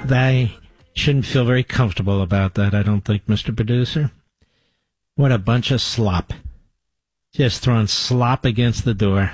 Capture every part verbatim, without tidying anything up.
they shouldn't feel very comfortable about that, I don't think, Mister Producer. What a bunch of slop. Just throwing slop against the door.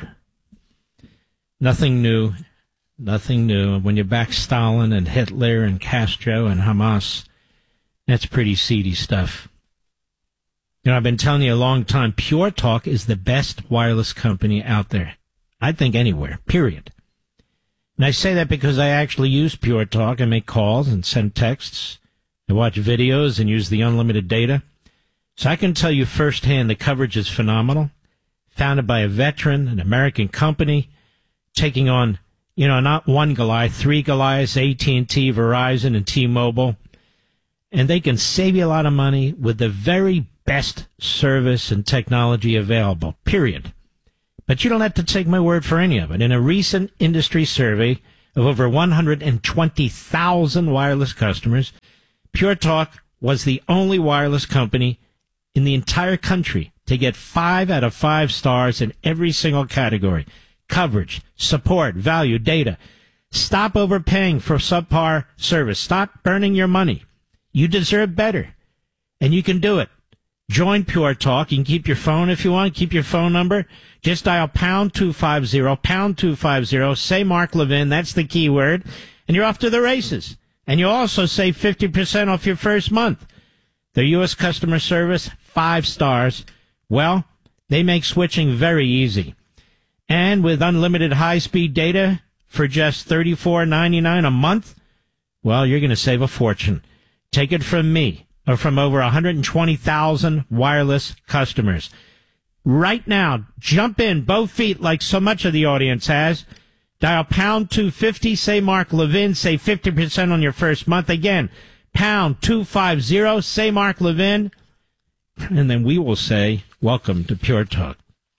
Nothing new. Nothing new. When you back Stalin and Hitler and Castro and Hamas, that's pretty seedy stuff. You know, I've been telling you a long time, Pure Talk is the best wireless company out there. I think anywhere, period. And I say that because I actually use Pure Talk. I make calls and send texts. I watch videos and use the unlimited data. So I can tell you firsthand the coverage is phenomenal. Founded by a veteran, an American company, taking on, you know, not one Goliath, three Goliaths, A T and T, Verizon, and T-Mobile. And they can save you a lot of money with the very best service and technology available, period. But you don't have to take my word for any of it. In a recent industry survey of over one hundred twenty thousand wireless customers, Pure Talk was the only wireless company in the entire country to get five out of five stars in every single category. Coverage, support, value, data. Stop overpaying for subpar service. Stop burning your money. You deserve better, and you can do it. Join Pure Talk. You can keep your phone if you want. Keep your phone number. Just dial pound two five zero, pound two five zero. Say Mark Levin. That's the key word. And you're off to the races. And you'll also save fifty percent off your first month. Their U S customer service, five stars. Well, they make switching very easy. And with unlimited high-speed data for just thirty-four ninety-nine a month, well, you're going to save a fortune. Take it from me, or from over one hundred twenty thousand wireless customers. Right now, jump in both feet like so much of the audience has. Dial pound two fifty, say Mark Levin, save fifty percent on your first month. Again, pound two fifty, say Mark Levin, and then we will say, welcome to Pure Talk.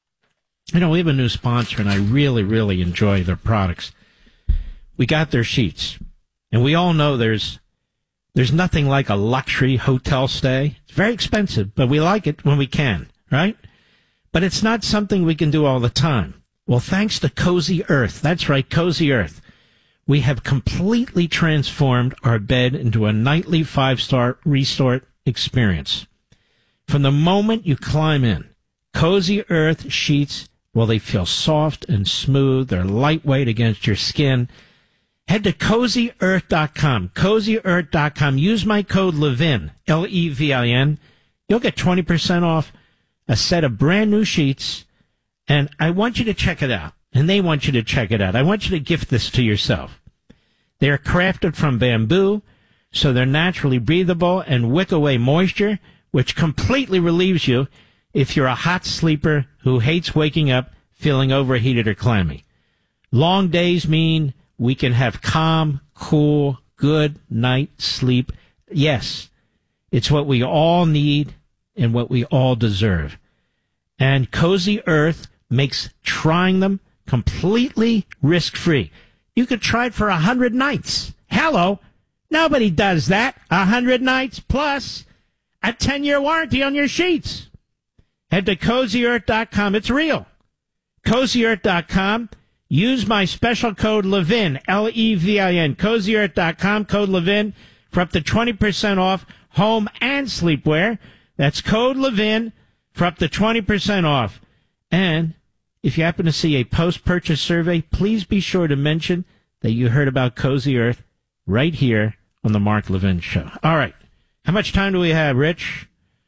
You know, we have a new sponsor, and I really, really enjoy their products. We got their sheets, and we all know there's there's nothing like a luxury hotel stay. It's very expensive, but we like it when we can, right? But it's not something we can do all the time. Well, thanks to Cozy Earth, that's right, Cozy Earth, we have completely transformed our bed into a nightly five-star resort experience. From the moment you climb in, Cozy Earth sheets, well, they feel soft and smooth. They're lightweight against your skin. Head to cozy earth dot com, cozy earth dot com. Use my code Levin, L E V I N. You'll get twenty percent off a set of brand new sheets, and I want you to check it out, and they want you to check it out. I want you to gift this to yourself. They are crafted from bamboo, so they're naturally breathable and wick away moisture, which completely relieves you if you're a hot sleeper who hates waking up feeling overheated or clammy. Long days mean we can have calm, cool, good night sleep. Yes, it's what we all need and what we all deserve. And Cozy Earth makes trying them completely risk-free. You could try it for a hundred nights. Hello. Nobody does that. A hundred nights plus a ten-year warranty on your sheets. Head to cozy earth dot com. It's real. cozy earth dot com. Use my special code Levin, L E V I N, cozy earth dot com, code Levin, for up to twenty percent off home and sleepwear. That's code Levin for up to twenty percent off. And if you happen to see a post-purchase survey, please be sure to mention that you heard about Cozy Earth right here on the Mark Levin Show. All right. How much time do we have, Rich?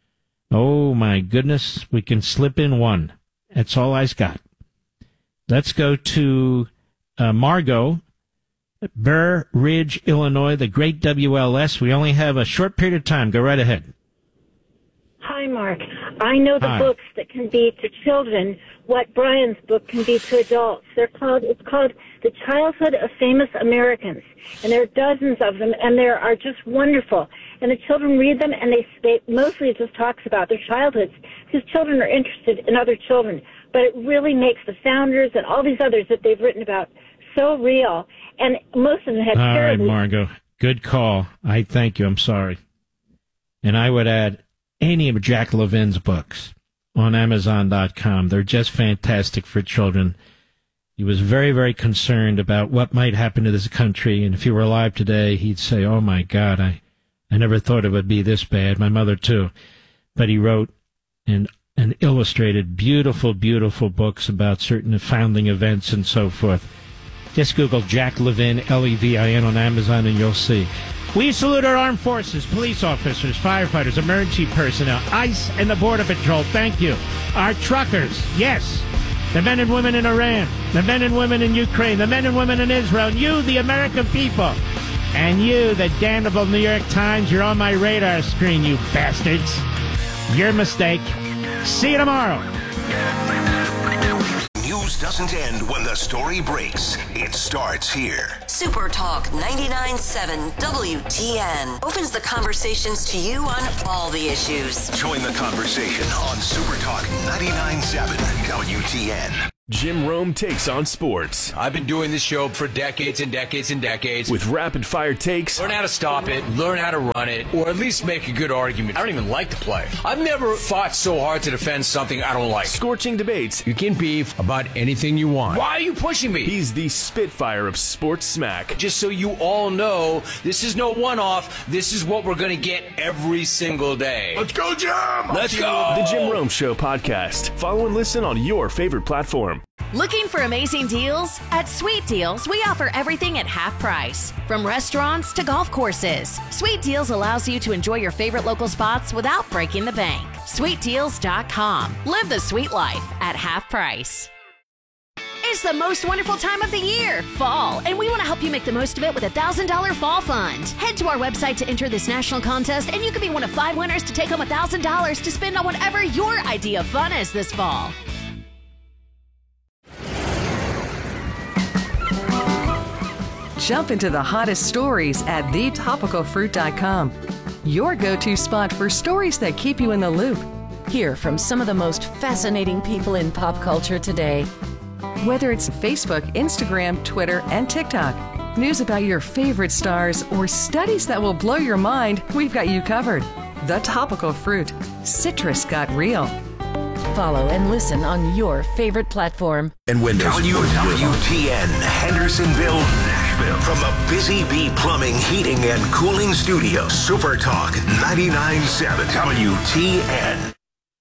Oh, my goodness. We can slip in one. That's all I's got. Let's go to uh, Margot, Burr Ridge, Illinois, the great W L S. We only have a short period of time. Go right ahead. Hi, Mark. I know the Hi. books that can be to children what Brian's book can be to adults. They're called, it's called The Childhood of Famous Americans. And there are dozens of them, and they are just wonderful. And the children read them, and they, they mostly it just talks about their childhoods, because children are interested in other children. But it really makes the founders and all these others that they've written about so real. And most of them had All right, terribly... Margot. Good call. I thank you. I'm sorry. And I would add any of Jack Levin's books on amazon dot com. They're just fantastic for children. He was very, very concerned about what might happen to this country. And if he were alive today, he'd say, oh, my God, I, I never thought it would be this bad. My mother, too. But he wrote and, and illustrated beautiful, beautiful books about certain founding events and so forth. Just Google Jack Levin, L E V I N, on Amazon, and you'll see. We salute our armed forces, police officers, firefighters, emergency personnel, ICE, and the Border Patrol. Thank you. Our truckers, yes. The men and women in Iran, the men and women in Ukraine, the men and women in Israel, and you, the American people. And you, the damnable New York Times, you're on my radar screen, you bastards. Your mistake. See you tomorrow. News doesn't end when the story breaks. It starts here. Super Talk ninety-nine point seven W T N opens the conversations to you on all the issues. Join the conversation on Super Talk ninety-nine point seven W T N. Jim Rome takes on sports. I've been doing this show for decades and decades and decades. With rapid-fire takes. Learn how to stop it, learn how to run it, or at least make a good argument. I don't even like to play. I've never fought so hard to defend something I don't like. Scorching debates. You can beef about anything you want. Why are you pushing me? He's the Spitfire of sports smack. Just so you all know, this is no one-off. This is what we're going to get every single day. Let's go, Jim! Let's go! The Jim Rome Show podcast. Follow and listen on your favorite platform. Looking for amazing deals? At Sweet Deals, we offer everything at half price. From restaurants to golf courses, Sweet Deals allows you to enjoy your favorite local spots without breaking the bank. sweet deals dot com. Live the sweet life at half price. It's the most wonderful time of the year, fall, and we want to help you make the most of it with a one thousand dollars Fall Fund. Head to our website to enter this national contest, and you could be one of five winners to take home one thousand dollars to spend on whatever your idea of fun is this fall. Jump into the hottest stories at the topical fruit dot com. Your go-to spot for stories that keep you in the loop. Hear from some of the most fascinating people in pop culture today. Whether it's Facebook, Instagram, Twitter, and TikTok, news about your favorite stars, or studies that will blow your mind, we've got you covered. The Topical Fruit. Citrus got real. Follow and listen on your favorite platform. And Windows. W W T N, Hendersonville, Nashville. From the Busy Bee Plumbing, Heating, and Cooling Studio, Super Talk ninety-nine point seven W T N.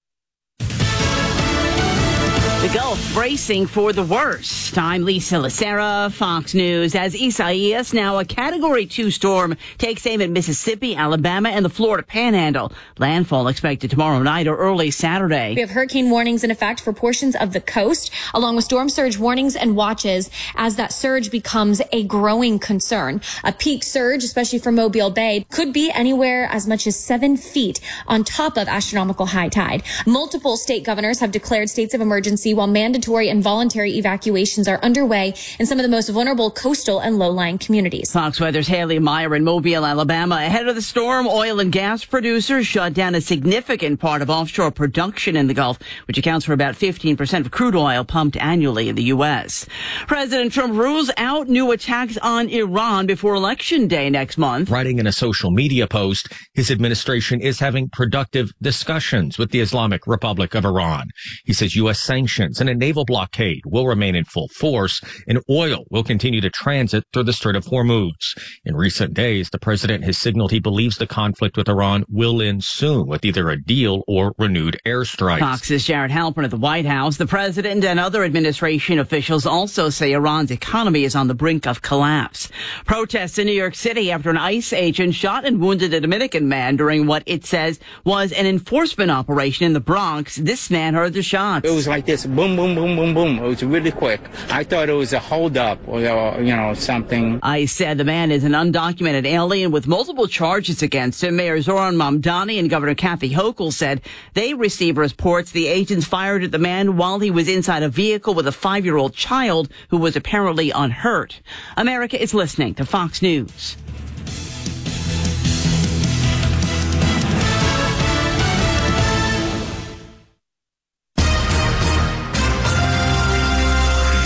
The Gulf bracing for the worst. I'm Lisa Lacera, Fox News. As Isaias, now a Category two storm, takes aim at Mississippi, Alabama, and the Florida Panhandle. Landfall expected tomorrow night or early Saturday. We have hurricane warnings in effect for portions of the coast, along with storm surge warnings and watches as that surge becomes a growing concern. A peak surge, especially for Mobile Bay, could be anywhere as much as seven feet on top of astronomical high tide. Multiple state governors have declared states of emergency while mandatory and voluntary evacuations are underway in some of the most vulnerable coastal and low-lying communities. Fox Weather's Haley Meyer in Mobile, Alabama. Ahead of the storm, oil and gas producers shut down a significant part of offshore production in the Gulf, which accounts for about fifteen percent of crude oil pumped annually in the U S. President Trump rules out new attacks on Iran before Election Day next month. Writing in a social media post, his administration is having productive discussions with the Islamic Republic of Iran. He says U S sanctions and a naval blockade will remain in full force, and oil will continue to transit through the Strait of Hormuz. In recent days, the president has signaled he believes the conflict with Iran will end soon with either a deal or renewed airstrikes. Fox's Jared Halpern at the White House. The president and other administration officials also say Iran's economy is on the brink of collapse. Protests in New York City after an ICE agent shot and wounded a Dominican man during what it says was an enforcement operation in the Bronx. This man heard the shots. It was like this. Boom, boom, boom, boom, boom. It was really quick. I thought it was a holdup or, you know, something. ICE said the man is an undocumented alien with multiple charges against him. Mayor Zoran Mamdani and Governor Kathy Hochul said they received reports the agents fired at the man while he was inside a vehicle with a five-year-old child who was apparently unhurt. America is listening to Fox News.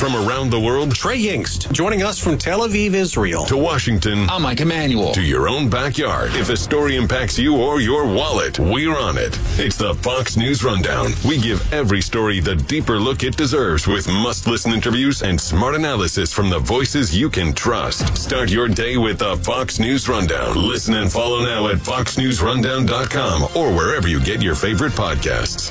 From around the world, Trey Yingst, joining us from Tel Aviv, Israel. To Washington, I'm Mike Emanuel. To your own backyard. If a story impacts you or your wallet, we're on it. It's the Fox News Rundown. We give every story the deeper look it deserves with must-listen interviews and smart analysis from the voices you can trust. Start your day with the Fox News Rundown. Listen and follow now at fox news rundown dot com or wherever you get your favorite podcasts.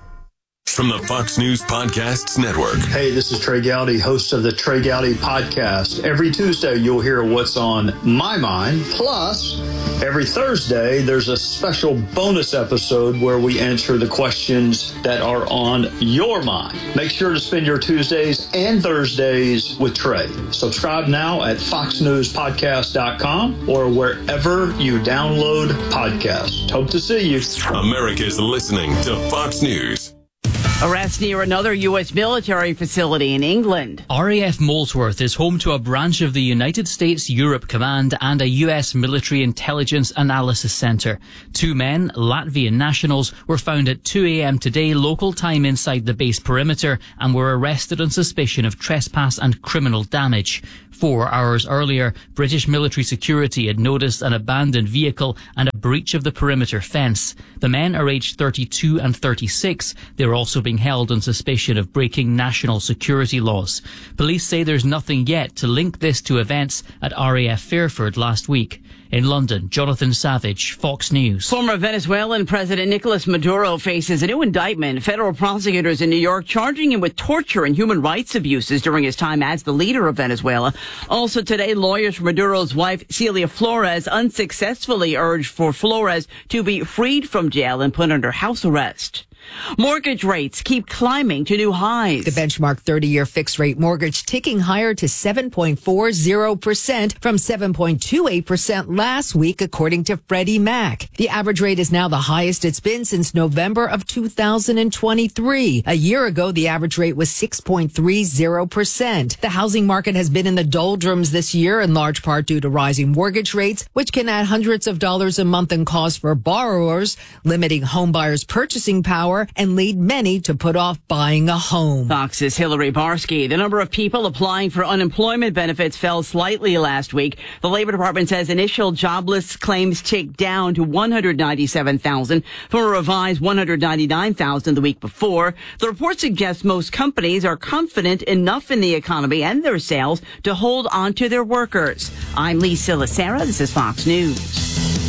From the Fox News Podcasts Network. Hey, this is Trey Gowdy, host of the Trey Gowdy Podcast. Every Tuesday, you'll hear what's on my mind. Plus, every Thursday, there's a special bonus episode where we answer the questions that are on your mind. Make sure to spend your Tuesdays and Thursdays with Trey. Subscribe now at fox news podcast dot com or wherever you download podcasts. Hope to see you. America's listening to Fox News. Arrest near another U S military facility in England. R A F Molesworth is home to a branch of the United States Europe Command and a U S military intelligence analysis center. Two men, Latvian nationals, were found at two a.m. today local time inside the base perimeter and were arrested on suspicion of trespass and criminal damage. Four hours earlier, British military security had noticed an abandoned vehicle and a breach of the perimeter fence. The men are aged thirty-two and thirty-six. They are also being held on suspicion of breaking national security laws. Police say there's nothing yet to link this to events at R A F Fairford last week. In London, Jonathan Savage, Fox News. Former Venezuelan President Nicolas Maduro faces a new indictment. Federal prosecutors in New York charging him with torture and human rights abuses during his time as the leader of Venezuela. Also today, lawyers for Maduro's wife, Celia Flores, unsuccessfully urged for Flores to be freed from jail and put under house arrest. Mortgage rates keep climbing to new highs. The benchmark thirty-year fixed-rate mortgage ticking higher to seven point four zero percent from seven point two eight percent last week, according to Freddie Mac. The average rate is now the highest it's been since November of two thousand twenty-three. A year ago, the average rate was six point three zero percent. The housing market has been in the doldrums this year, in large part due to rising mortgage rates, which can add hundreds of dollars a month in cost for borrowers, limiting home buyers' purchasing power and lead many to put off buying a home. Fox's Hillary Barsky. The number of people applying for unemployment benefits fell slightly last week. The Labor Department says initial jobless claims ticked down to one hundred ninety-seven thousand from a revised one hundred ninety-nine thousand the week before. The report suggests most companies are confident enough in the economy and their sales to hold on to their workers. I'm Lisa Lacera. This is Fox News.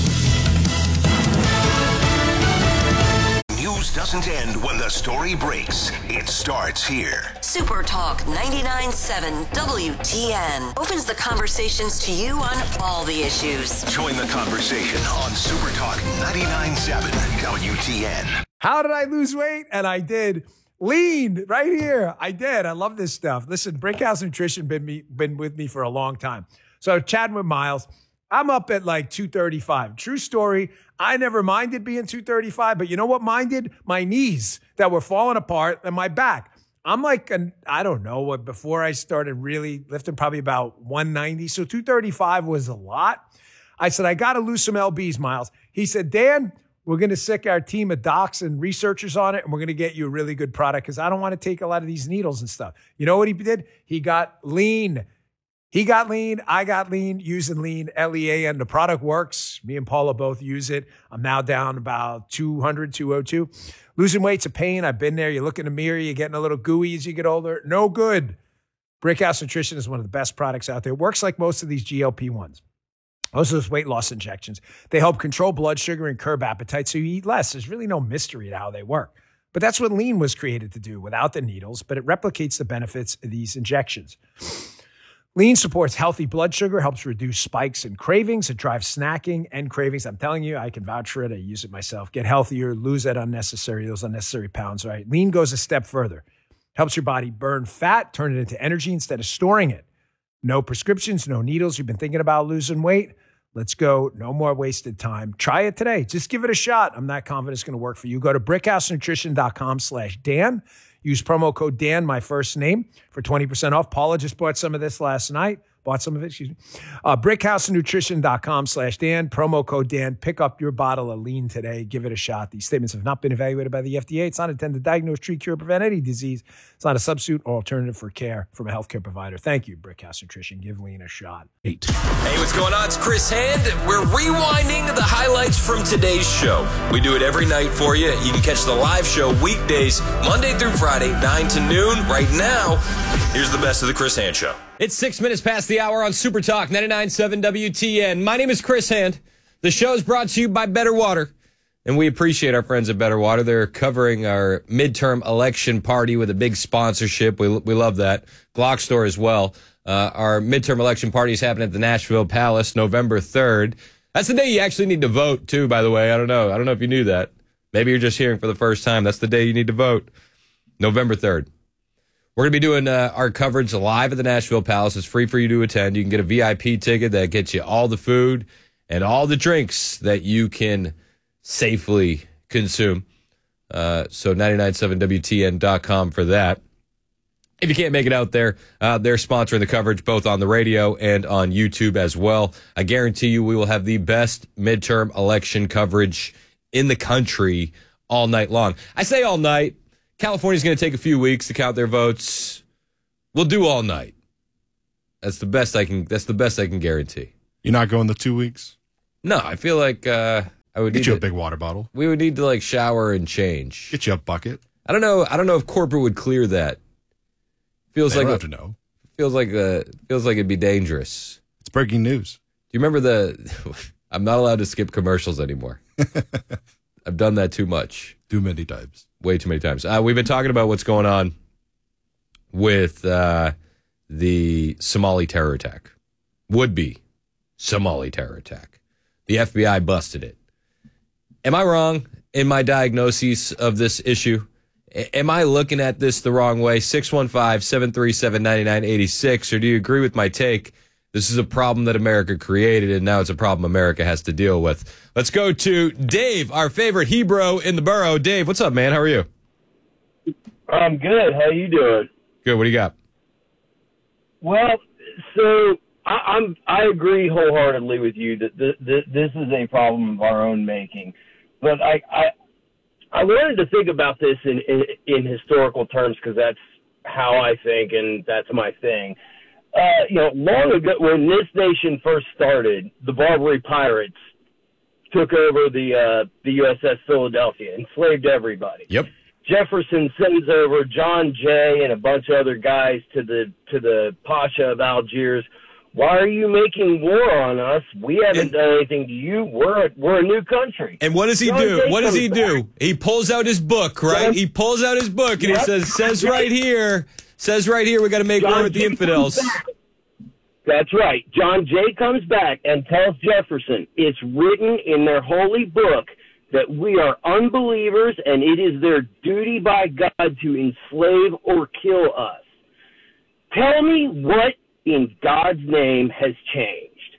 Doesn't end when the story breaks. It starts here. Super Talk ninety-nine point seven W T N opens the conversations to you on all the issues. Join the conversation on Super Talk ninety-nine point seven W T N. How did I lose weight? And I did. Lean right here. I did. I love this stuff. Listen, Brickhouse Nutrition been me been with me for a long time. So chatting with Miles, I'm up at like two thirty-five. True story. I never minded being two thirty-five, but you know what minded? My knees that were falling apart and my back. I'm like, an, I don't know, what before I started really lifting, probably about one ninety. So two thirty-five was a lot. I said, I got to lose some L Bs, Miles. He said, Dan, we're going to sick our team of docs and researchers on it, and we're going to get you a really good product because I don't want to take a lot of these needles and stuff. You know what he did? He got lean. He got lean. I got lean using lean, L E A, and the product works. Me and Paula both use it. I'm now down about two hundred, two oh two. Losing weight's a pain. I've been there. You look in the mirror, you're getting a little gooey as you get older. No good. Brickhouse Nutrition is one of the best products out there. It works like most of these G L P ones. Most of those weight loss injections. They help control blood sugar and curb appetite so you eat less. There's really no mystery to how they work. But that's what lean was created to do without the needles, but it replicates the benefits of these injections. Lean supports healthy blood sugar, helps reduce spikes and cravings. It drives snacking and cravings. I'm telling you, I can vouch for it. I use it myself. Get healthier, lose that unnecessary, those unnecessary pounds, right? Lean goes a step further. Helps your body burn fat, turn it into energy instead of storing it. No prescriptions, no needles. You've been thinking about losing weight? Let's go. No more wasted time. Try it today. Just give it a shot. I'm not confident it's going to work for you. Go to brickhousenutrition.com slash Dan. Use promo code Dan, my first name, for twenty percent off. Paula just bought some of this last night. Bought some of it, excuse me. Uh, brickhousenutrition.com slash Dan, promo code Dan. Pick up your bottle of lean today. Give it a shot. These statements have not been evaluated by the F D A. It's not intended to diagnose, treat, cure, prevent any disease. It's not a substitute or alternative for care from a healthcare provider. Thank you, Brickhouse Nutrition. Give lean a shot. Eight. Hey, what's going on? It's Chris Hand. We're rewinding the highlights from today's show. We do it every night for you. You can catch the live show weekdays, Monday through Friday, nine to noon. Right now, here's the best of the Chris Hand Show. It's six minutes past the hour on Super Talk ninety-nine point seven W T N. My name is Chris Hand. The show is brought to you by Better Water. And we appreciate our friends at Better Water. They're covering our midterm election party with a big sponsorship. We we love that. Glock Store as well. Uh, our midterm election party is happening at the Nashville Palace November third. That's the day you actually need to vote, too, by the way. I don't know. I don't know if you knew that. Maybe you're just hearing for the first time. That's the day you need to vote. November third. We're going to be doing uh, our coverage live at the Nashville Palace. It's free for you to attend. You can get a V I P ticket that gets you all the food and all the drinks that you can safely consume. Uh, so ninety-nine point seven W T N dot com for that. If you can't make it out there, uh, they're sponsoring the coverage both on the radio and on YouTube as well. I guarantee you we will have the best midterm election coverage in the country all night long. I say all night. California's going to take a few weeks to count their votes. We'll do all night. That's the best I can. That's the best I can guarantee. You're not going the two weeks? No, I feel like uh, I would get need you to, a big water bottle. We would need to like shower and change. Get you a bucket. I don't know. I don't know if corporate would clear that. Feels they like don't a, have to know. Feels like a, feels like it'd be dangerous. It's breaking news. Do you remember the? I'm not allowed to skip commercials anymore. I've done that too much. Too many times. Way too many times. Uh, we've been talking about what's going on with uh, the Somali terror attack. Would-be Somali terror attack. The F B I busted it. Am I wrong in my diagnosis of this issue? A- am I looking at this the wrong way? six one five, seven three seven, nine nine eight six. Or do you agree with my take? This is a problem that America created, and now it's a problem America has to deal with. Let's go to Dave, our favorite Hebrew in the borough. Dave, what's up, man? How are you? I'm good. How you doing? Good. What do you got? Well, so I, I'm I agree wholeheartedly with you that th- th- this is a problem of our own making. But I I, I wanted to think about this in, in, in historical terms because that's how I think and that's my thing. Uh, you know, long ago, when this nation first started, the Barbary pirates took over the uh, the U S S Philadelphia, enslaved everybody. Yep. Jefferson sends over John Jay and a bunch of other guys to the to the Pasha of Algiers. Why are you making war on us? We haven't and, done anything to you. We're a, we're a new country. And what does he John do? Jay What does he back. do? He pulls out his book, right? John, he pulls out his book and yep. he says, "Says right here." Says right here, we got to make John war with the Jay infidels. That's right. John Jay comes back and tells Jefferson, it's written in their holy book that we are unbelievers and it is their duty by God to enslave or kill us. Tell me what in God's name has changed.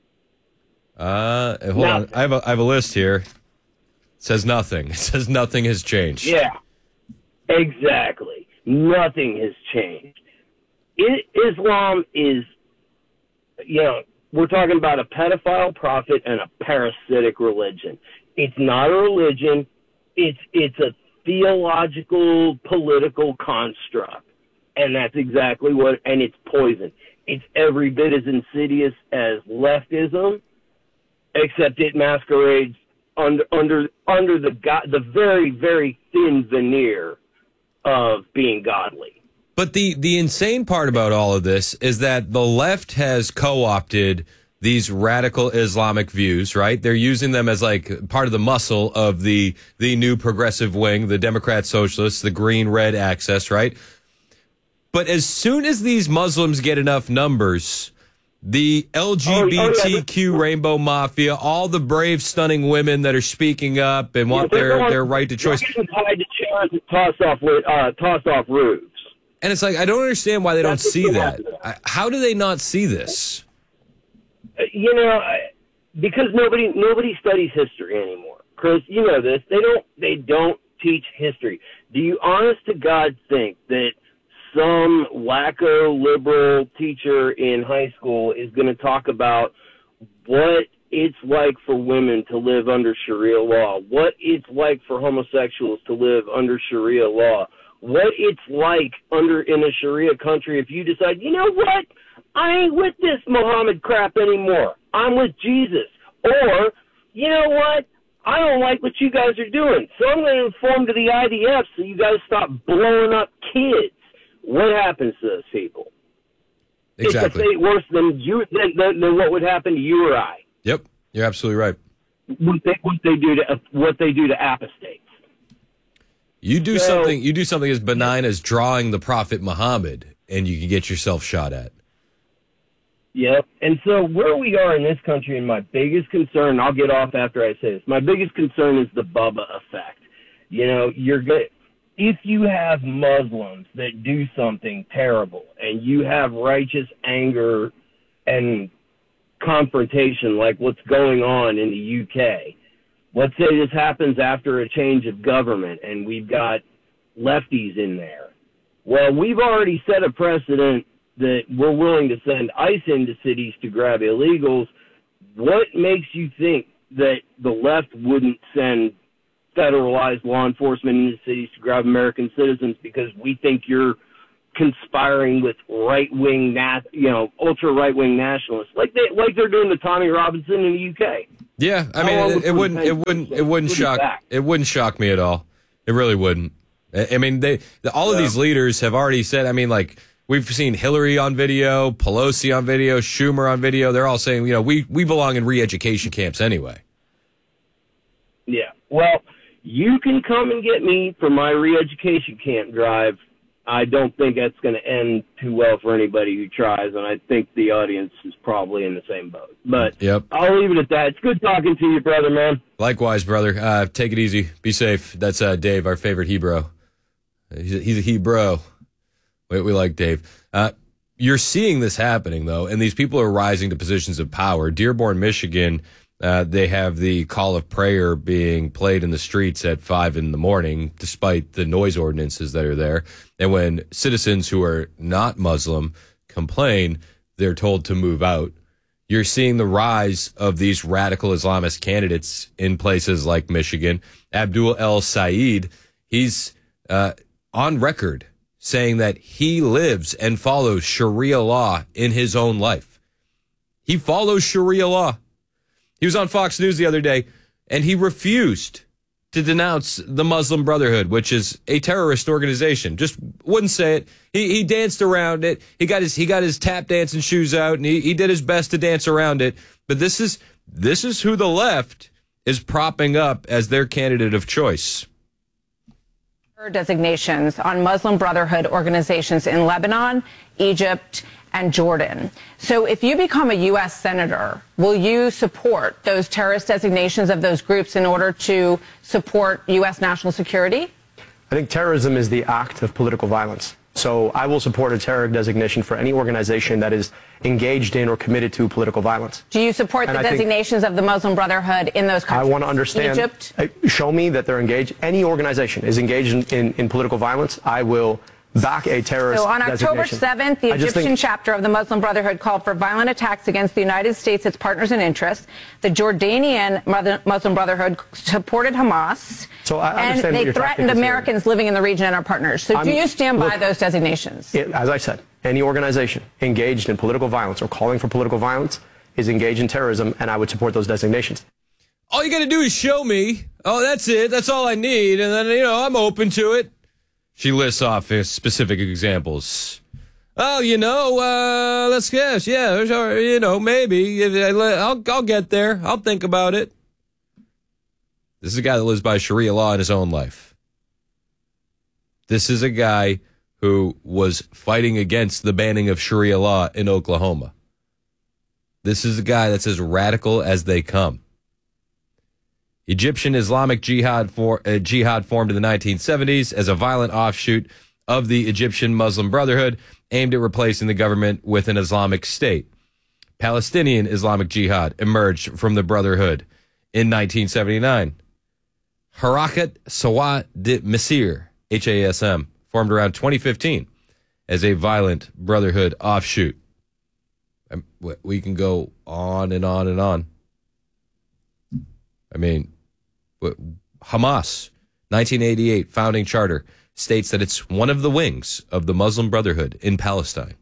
Uh, hold on. I have a I have a list here. It says nothing. It says nothing has changed. Yeah, exactly. Nothing has changed. I- Islam is, you know, we're talking about a pedophile prophet and a parasitic religion. It's not a religion. It's it's a theological, political construct. And that's exactly what, and it's poison. It's every bit as insidious as leftism, except it masquerades under under under the go- the very, very thin veneer of being godly. But the, the insane part about all of this is that the left has co-opted these radical Islamic views, right? They're using them as like part of the muscle of the the new progressive wing, the Democrat Socialists, the green-red axis, right? But as soon as these Muslims get enough numbers, the L G B T Q oh, oh, yeah. rainbow mafia, all the brave, stunning women that are speaking up and want yeah, their, going, their right to choice. They're getting tied to chairs and tossed off, uh, tossed off roofs. And it's like, I don't understand why they That's don't see that. I, how do they not see this? Uh, you know, because nobody nobody studies history anymore. Chris, you know this. They don't they don't teach history. Do you honest to God think that some wacko liberal teacher in high school is going to talk about what it's like for women to live under Sharia law, what it's like for homosexuals to live under Sharia law, what it's like under in a Sharia country if you decide, you know what, I ain't with this Muhammad crap anymore. I'm with Jesus. Or, you know what, I don't like what you guys are doing, so I'm going to inform to the I D F so you guys stop blowing up kids. What happens to those people? Exactly. It's a fate worse than you than, than, than what would happen to you or I. Yep, you're absolutely right. What they, what they do to what they do to apostates. You do So- something. You do something as benign as drawing the Prophet Muhammad, and you can get yourself shot at. Yep. And so where we are in this country, and my biggest concern, I'll get off after I say this, my biggest concern is the Bubba effect. You know, you're good. If you have Muslims that do something terrible and you have righteous anger and confrontation like what's going on in the U K, let's say this happens after a change of government and we've got lefties in there. Well, we've already set a precedent that we're willing to send ICE into cities to grab illegals. What makes you think that the left wouldn't send federalized law enforcement into cities to grab American citizens because we think you're conspiring with right-wing, nat- you know, ultra-right-wing nationalists, like they like they're doing to Tommy Robinson in the U K? Yeah, I How mean, long it, would it wouldn't, we it wouldn't, it wouldn't put it shock, back? it wouldn't shock me at all. It really wouldn't. I I mean, they, the, all of Yeah. these leaders have already said. I mean, like we've seen Hillary on video, Pelosi on video, Schumer on video. They're all saying, you know, we we belong in re-education camps anyway. Yeah. Well, you can come and get me for my re-education camp drive. I don't think that's going to end too well for anybody who tries, and I think the audience is probably in the same boat. But Yep. I'll leave it at that. It's good talking to you, brother, man. Likewise, brother. Uh, take it easy. Be safe. That's uh, Dave, our favorite Hebrew. He's a, he's a Hebrew. We, we like Dave. Uh, you're seeing this happening, though, and these people are rising to positions of power. Dearborn, Michigan, uh, they have the call of prayer being played in the streets at five in the morning, despite the noise ordinances that are there. And when citizens who are not Muslim complain, they're told to move out. You're seeing the rise of these radical Islamist candidates in places like Michigan. Abdul El Said, he's uh, on record saying that he lives and follows Sharia law in his own life. He follows Sharia law. He was on Fox News the other day, and he refused to denounce the Muslim Brotherhood, which is a terrorist organization. Just wouldn't say it. He he danced around it. He got his he got his tap dancing shoes out, and he, he did his best to dance around it. But this is this is who the left is propping up as their candidate of choice. Designations on Muslim Brotherhood organizations in Lebanon, Egypt, and Jordan. So if you become a U S senator, will you support those terrorist designations of those groups in order to support U S national security? I think terrorism is the act of political violence. So I will support a terror designation for any organization that is engaged in or committed to political violence. Do you support And the I think- designations of the Muslim Brotherhood in those I countries? want to understand. Egypt? uh, Show me that they're engaged. Any organization is engaged in, in, in political violence. I will back a terrorist So on October designation. seventh, the I just Egyptian think- chapter of the Muslim Brotherhood called for violent attacks against the United States, its partners and interests. The Jordanian Mother- Muslim Brotherhood supported Hamas. So I and understand what they your tactic threatened is here. Americans living in the region and our partners. So do I'm- you stand by look, those designations? It, as I said, any organization engaged in political violence or calling for political violence is engaged in terrorism, and I would support those designations. All you got to do is show me. Oh, that's it. That's all I need. And then, you know, I'm open to it. She lists off uh, specific examples. Oh, you know, uh, let's guess. Yeah, there's, uh, you know, maybe. I'll, I'll get there. I'll think about it. This is a guy that lives by Sharia law in his own life. This is a guy who was fighting against the banning of Sharia law in Oklahoma. This is a guy that's as radical as they come. Egyptian Islamic Jihad, for, uh, Jihad formed in the nineteen seventies as a violent offshoot of the Egyptian Muslim Brotherhood aimed at replacing the government with an Islamic state. Palestinian Islamic Jihad emerged from the Brotherhood in nineteen seventy-nine. Harakat Sawat de Masir, H A S M, formed around twenty fifteen. as a violent Brotherhood offshoot. We can go on and on and on. I mean, Hamas, nineteen eighty-eight founding charter, states that it's one of the wings of the Muslim Brotherhood in Palestine.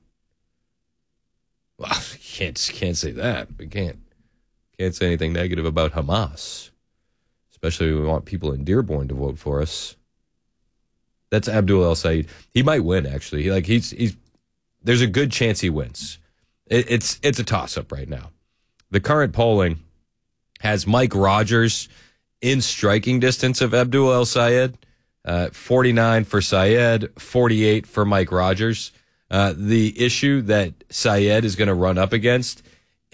Well, can't can't say that. We can't can't say anything negative about Hamas, especially when we want people in Dearborn to vote for us. That's Abdul El-Sayed. He might win, actually. Like he's he's. There's a good chance he wins. It, it's it's a toss up right now. The current polling has Mike Rogers in striking distance of Abdul El-Sayed. Uh, forty-nine for Sayed, forty-eight for Mike Rogers. Uh, the issue that Sayed is going to run up against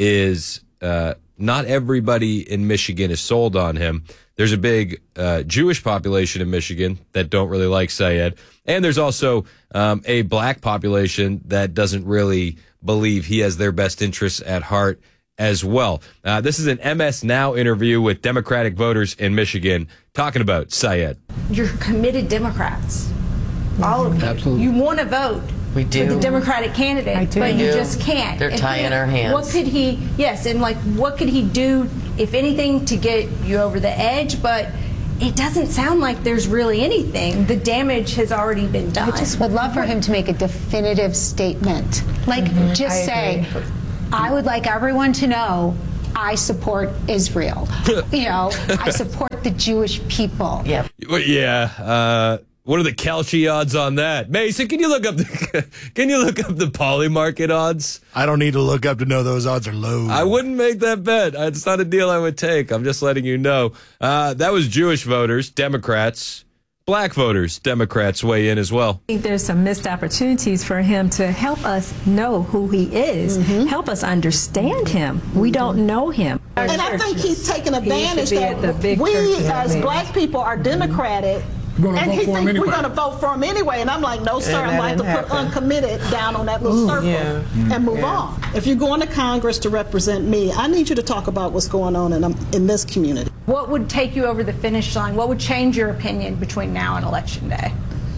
is uh, not everybody in Michigan is sold on him. There's a big uh, Jewish population in Michigan that don't really like Sayed. And there's also um, a black population that doesn't really believe he has their best interests at heart as well. Uh, this is an M S Now interview with Democratic voters in Michigan talking about Sayed. You're committed Democrats. All of you. Absolutely. You want to vote. We do. For the Democratic candidate, do. but We you do. just can't. They're And tying then our hands. What could he, yes, and like, what could he do, if anything, to get you over the edge? But it doesn't sound like there's really anything. The damage has already been done. I just would love for him to make a definitive statement. Like, Mhm. just I say, agree. I would like everyone to know I support Israel. You know, I support the Jewish people. Yeah. Yeah. Uh, what are the Kelce odds on that? Mason, can you look up the can you look up the poly market odds? I don't need to look up to know those odds are low. I wouldn't make that bet. It's not a deal I would take. I'm just letting you know. Uh, that was Jewish voters, Democrats. Black voters, Democrats weigh in as well. I think there's some missed opportunities for him to help us know who he is, help us understand him. We don't know him. And I think he's taking advantage He should be at the that big we churches, as maybe. black people are Democratic. Gonna And vote he for him thinks anyway. we're going to vote for him anyway. And I'm like, no, sir. And I'm that like to didn't put happen. uncommitted down on that little Ooh, circle yeah. and move Yeah. on. If you're going to Congress to represent me, I need you to talk about what's going on in, um, in this community. What would take you over the finish line? What would change your opinion between now and Election Day?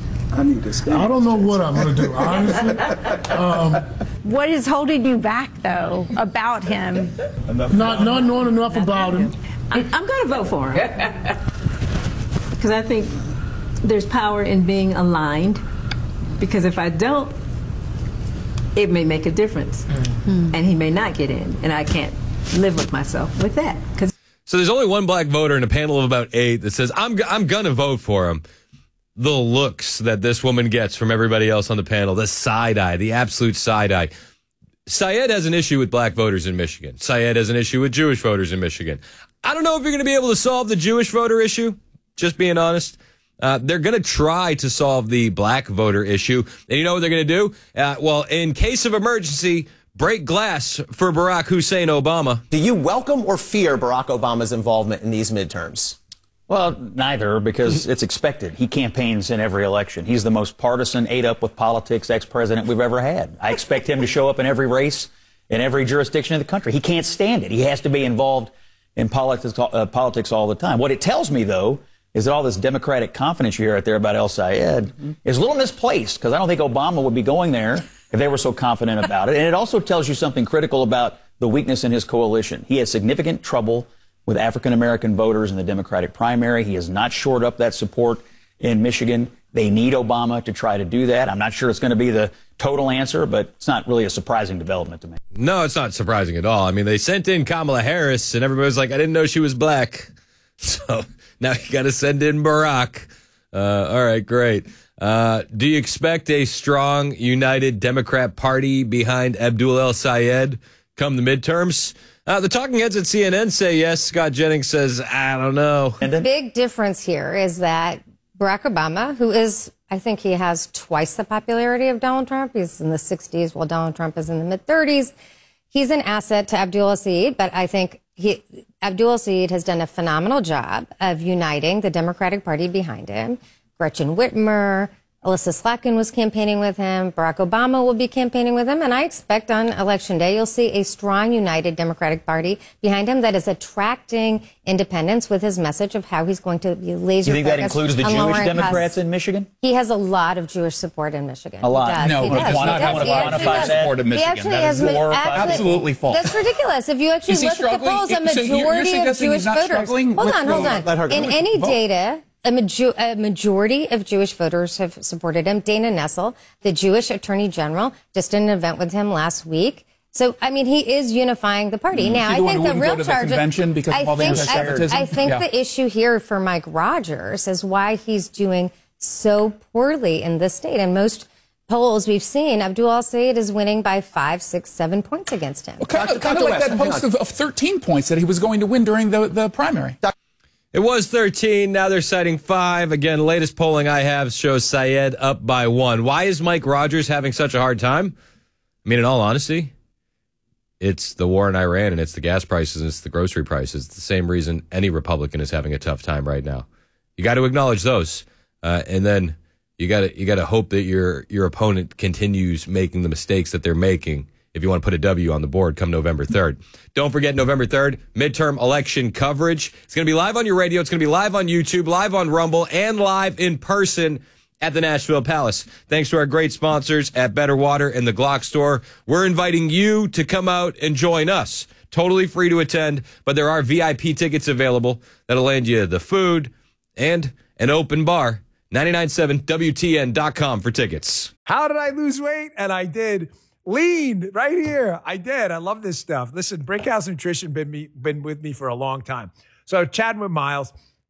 I need this guy. I don't know what I'm going to do, honestly. um, What is holding you back, though, about him? not, not knowing enough about him. I'm, I'm going to vote for him because I think there's power in being aligned. Because if I don't, it may make a difference, and he may not get in, and I can't live with myself with that. Because So there's only one black voter in a panel of about eight that says, I'm, g- I'm going to vote for him. The looks that this woman gets from everybody else on the panel, the side eye, the absolute side eye. Sayed has an issue with black voters in Michigan. Sayed has an issue with Jewish voters in Michigan. I don't know if you're going to be able to solve the Jewish voter issue, just being honest. Uh, they're going to try to solve the black voter issue. And you know what they're going to do? Uh, well, in case of emergency, break glass for Barack Hussein Obama. Do you welcome or fear Barack Obama's involvement in these midterms? Well, neither, because it's expected. He campaigns in every election. He's the most partisan, ate up with politics ex-president we've ever had. I expect him to show up in every race, in every jurisdiction in the country. He can't stand it. He has to be involved in politics, uh, politics all the time. What it tells me, though, is that all this Democratic confidence you hear out there about El-Sayed is a little misplaced, because I don't think Obama would be going there if they were so confident about it. And it also tells you something critical about the weakness in his coalition. He has significant trouble with African-American voters in the Democratic primary. He has not shored up that support in Michigan. They need Obama to try to do that. I'm not sure it's going to be the total answer, but it's not really a surprising development to me. No, it's not surprising at all. I mean, they sent in Kamala Harris, and everybody was like, I didn't know she was black. So now you got to send in Barack. Uh, all right, great. Uh, do you expect a strong, united Democrat Party behind Abdul El-Sayed come the midterms? Uh, the talking heads at C N N say yes. Scott Jennings says, I don't know. The big difference here is that Barack Obama, who is, I think he has twice the popularity of Donald Trump. He's in the sixties while Donald Trump is in the mid thirties. He's an asset to Abdul El-Sayed, but I think he, Abdul El-Sayed has done a phenomenal job of uniting the Democratic Party behind him. Gretchen Whitmer, Alyssa Slotkin was campaigning with him. Barack Obama will be campaigning with him. And I expect on Election Day, you'll see a strong, united Democratic Party behind him that is attracting independents with his message of how he's going to be laser You think that focused includes the on Jewish lowering Democrats costs. in Michigan? He has a lot of Jewish support in Michigan. A lot. He does. No, he but does. it's He not does. going to He actually quantify does. that. Support of He Michigan. actually That has is ma- glorified. actually- Absolutely false. That's ridiculous. If you actually Is he look at the struggling? polls, a So you're- you're majority of suggesting Jewish he's not voters. struggling Hold with- on, hold Let her on. go. In any Vote. data, a, maju- a majority of Jewish voters have supported him. Dana Nessel, the Jewish Attorney General, just did an event with him last week. So, I mean, he is unifying the party. Mm. Now, Is he I the one think who the wouldn't real go to the charge. convention because I of all the think, anti-Semitism? I, I think Yeah. the issue here for Mike Rogers is why he's doing so poorly in this state. And most polls we've seen, Abdul al-Sayed is winning by five, six, seven points against him. Kind of, kind of like that post of, of thirteen points that he was going to win during the, the primary. It was thirteen. Now they're citing five. Again, latest polling I have shows Syed up by one. Why is Mike Rogers having such a hard time? I mean, in all honesty, it's the war in Iran and it's the gas prices and it's the grocery prices. It's the same reason any Republican is having a tough time right now. You got to acknowledge those, uh, and then you got to you got to hope that your your opponent continues making the mistakes that they're making. If you want to put a W on the board come November third. Don't forget November third, midterm election coverage. It's going to be live on your radio. It's going to be live on YouTube, live on Rumble, and live in person at the Nashville Palace. Thanks to our great sponsors at Better Water and the Glock Store. We're inviting you to come out and join us. Totally free to attend, but there are V I P tickets available that'll land you the food and an open bar. nine nine seven W T N dot com for tickets. How did I lose weight? And I did. Lean right here. I did. I love this stuff. Listen, Brickhouse Nutrition been me been with me for a long time. So chatting with Miles.